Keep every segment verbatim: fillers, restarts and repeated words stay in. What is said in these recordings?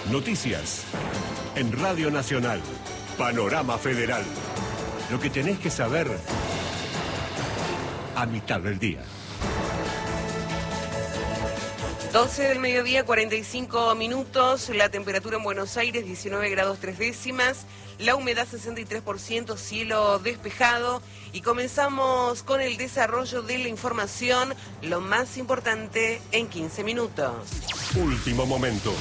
Noticias. En Radio Nacional. Panorama Federal. Lo que tenés que saber a mitad del día. doce del mediodía, cuarenta y cinco minutos, la temperatura en Buenos Aires diecinueve grados tres décimas, la humedad sesenta y tres por ciento, cielo despejado, y comenzamos con el desarrollo de la información, lo más importante en quince minutos. Último momento.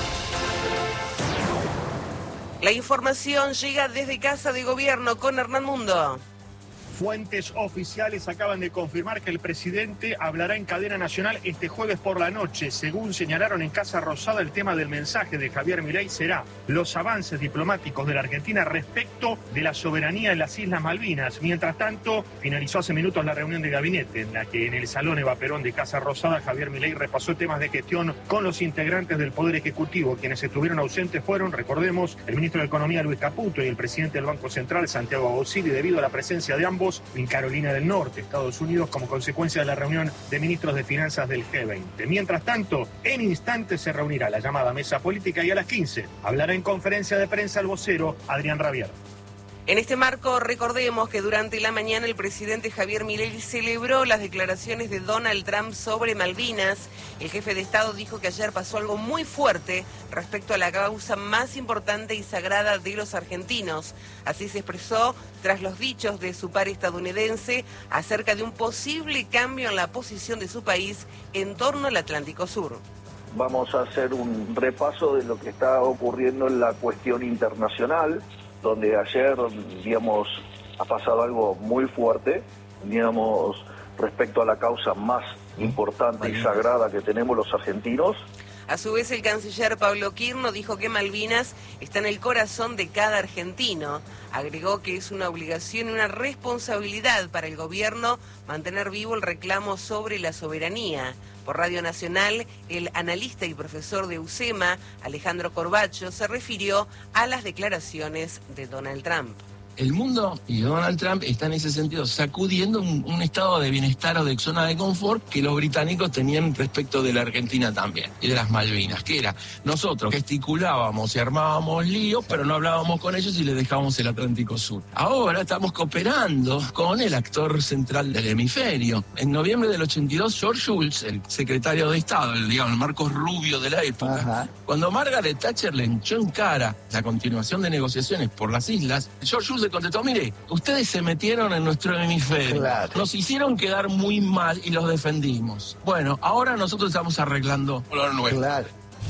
La información llega desde Casa de Gobierno con Hernán Mundo. Fuentes oficiales acaban de confirmar que el presidente hablará en cadena nacional este jueves por la noche. Según señalaron en Casa Rosada, el tema del mensaje de Javier Milei será los avances diplomáticos de la Argentina respecto de la soberanía en las Islas Malvinas. Mientras tanto, finalizó hace minutos la reunión de gabinete en la que en el Salón Eva Perón de Casa Rosada, Javier Milei repasó temas de gestión con los integrantes del Poder Ejecutivo. Quienes estuvieron ausentes fueron, recordemos, el ministro de Economía Luis Caputo y el presidente del Banco Central Santiago Agosili, debido a la presencia de ambos en Carolina del Norte, Estados Unidos, como consecuencia de la reunión de ministros de Finanzas del G veinte. Mientras tanto, en instantes se reunirá la llamada mesa política y a las quince hablará en conferencia de prensa el vocero Adrián Rabier. En este marco, recordemos que durante la mañana el presidente Javier Milei celebró las declaraciones de Donald Trump sobre Malvinas. El jefe de Estado dijo que ayer pasó algo muy fuerte respecto a la causa más importante y sagrada de los argentinos. Así se expresó tras los dichos de su par estadounidense acerca de un posible cambio en la posición de su país en torno al Atlántico Sur. Vamos a hacer un repaso de lo que está ocurriendo en la cuestión internacional, donde ayer, digamos, ha pasado algo muy fuerte, digamos, respecto a la causa más importante y sagrada que tenemos los argentinos. A su vez, el canciller Pablo Quirno dijo que Malvinas está en el corazón de cada argentino. Agregó que es una obligación y una responsabilidad para el gobierno mantener vivo el reclamo sobre la soberanía. Por Radio Nacional, el analista y profesor de UCEMA, Alejandro Corbacho, se refirió a las declaraciones de Donald Trump. El mundo y Donald Trump están en ese sentido sacudiendo un, un estado de bienestar o de zona de confort que los británicos tenían respecto de la Argentina también y de las Malvinas, que era nosotros gesticulábamos y armábamos líos, pero no hablábamos con ellos y les dejábamos el Atlántico Sur. Ahora estamos cooperando con el actor central del hemisferio. En noviembre del ochenta y dos, George Shultz, el secretario de Estado, el, digamos, el Marcos Rubio de la época, Ajá. cuando Margaret Thatcher le echó en cara la continuación de negociaciones por las islas, George Shultz le contestó: mire, ustedes se metieron en nuestro hemisferio, claro. Nos hicieron quedar muy mal y los defendimos. Bueno, ahora nosotros estamos arreglando lo nuestro. Claro.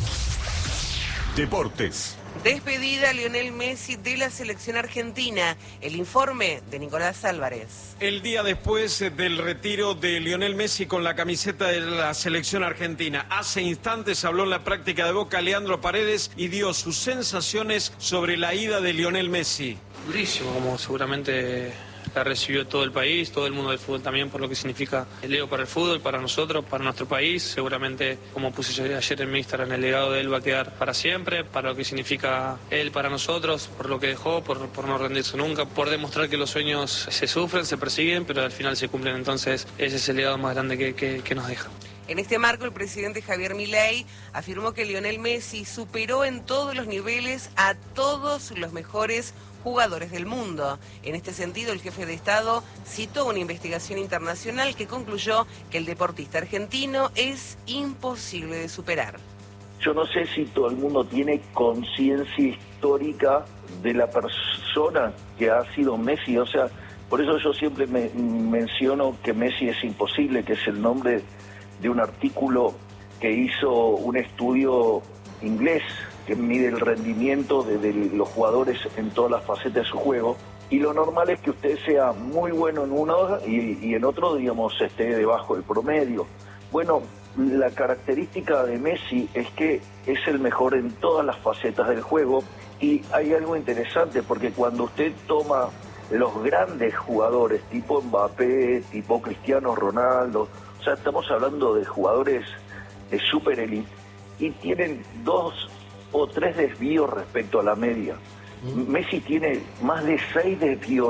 Deportes. Despedida Lionel Messi de la selección argentina. El informe de Nicolás Álvarez. El día después del retiro de Lionel Messi con la camiseta de la selección argentina. Hace instantes habló en la práctica de Boca Leandro Paredes y dio sus sensaciones sobre la ida de Lionel Messi. Durísimo, como seguramente la recibió todo el país, todo el mundo del fútbol también, por lo que significa el Leo para el fútbol, para nosotros, para nuestro país. Seguramente, como puse yo ayer en mi Instagram, el legado de él va a quedar para siempre, para lo que significa él para nosotros, por lo que dejó, por, por no rendirse nunca, por demostrar que los sueños se sufren, se persiguen, pero al final se cumplen. Entonces ese es el legado más grande que, que, que nos deja. En este marco, el presidente Javier Milei afirmó que Lionel Messi superó en todos los niveles a todos los mejores jugadores del mundo. En este sentido, el jefe de Estado citó una investigación internacional que concluyó que el deportista argentino es imposible de superar. Yo no sé si todo el mundo tiene conciencia histórica de la persona que ha sido Messi, o sea, por eso yo siempre me menciono que Messi es imposible, que es el nombre de un artículo que hizo un estudio inglés que mide el rendimiento de, de los jugadores en todas las facetas de su juego, y lo normal es que usted sea muy bueno en uno y, y en otro, digamos, esté debajo del promedio. Bueno, la característica de Messi es que es el mejor en todas las facetas del juego, y hay algo interesante porque cuando usted toma los grandes jugadores tipo Mbappé, tipo Cristiano Ronaldo, o sea, estamos hablando de jugadores de super elite y tienen dos o tres desvíos respecto a la media. Messi tiene más de seis desvíos